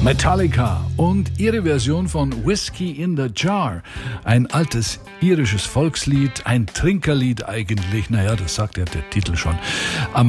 Metallica und ihre Version von Whiskey in the Jar. Ein altes irisches Volkslied, ein Trinkerlied eigentlich. Naja, das sagt ja der Titel schon. Am